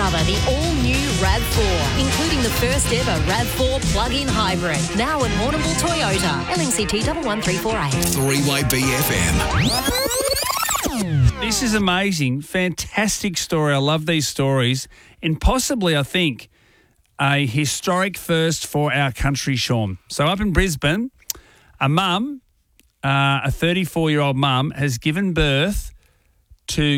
Discover the all-new RAV4, including the first ever RAV4 plug-in hybrid. Now at Warrnambool Toyota, LNCT 11348. 3 BFM. This is amazing. Fantastic story. I love these stories. And possibly, I think, a historic first for our country, Sean. So up in Brisbane, a mum, a 34-year-old mum, has given birth to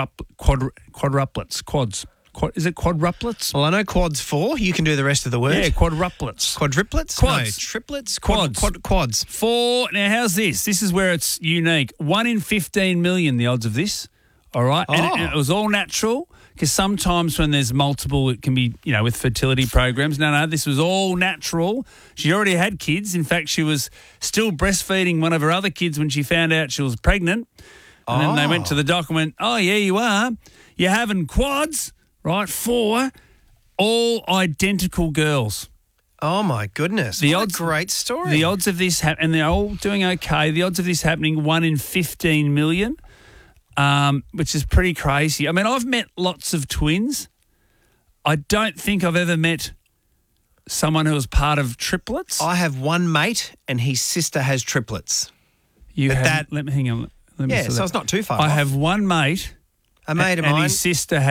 quadruplets. Is it quadruplets? Well, I know quad's 4. You can do the rest of the word. Yeah, quadruplets. Quadruplets? Quads. No, triplets? Quads. Quads. 4. Now, how's this? This is where it's unique. 1 in 15 million, the odds of this. All right? And it was all natural, because sometimes when there's multiple, it can be, with fertility programs. No, this was all natural. She already had kids. In fact, she was still breastfeeding one of her other kids when she found out she was pregnant. And then they went to the doc and went, oh, yeah, you are. You're having quads, right? 4, all identical girls. Oh, my goodness. What a great story. The odds of this and they're all doing okay. The odds of this happening, 1 in 15 million, which is pretty crazy. I mean, I've met lots of twins. I don't think I've ever met someone who was part of triplets. I have one mate and his sister has triplets. Let me hang on. So it's not too far I off. have one mate. A mate of and mine. his sister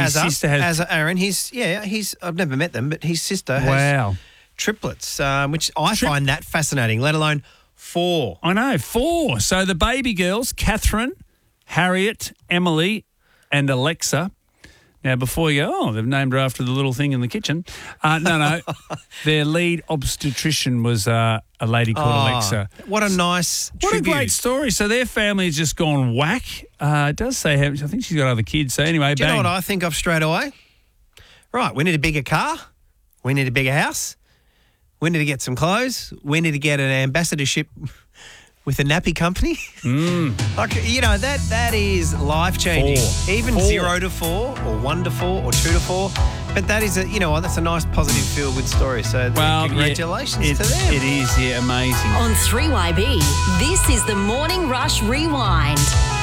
has Aaron. I've never met them, but his sister has triplets, which I find that fascinating, let alone 4. I know, 4. So the baby girls, Catherine, Harriet, Emily, and Alexa. Now, before you go, they've named her after the little thing in the kitchen. No. Their lead obstetrician was a lady called Alexa. What a nice tribute. What a great story. So their family has just gone whack. It does say, I think she's got other kids. So anyway, Do you know what I think of straight away? Right, we need a bigger car. We need a bigger house. We need to get some clothes. We need to get an ambassadorship with a nappy company. That is life-changing. 4. Even 0 to 4 or 1 to 4 or 2 to 4. But that is that's a nice, positive, feel-good story. So congratulations to them. It is, amazing. On 3YB, this is the Morning Rush Rewind.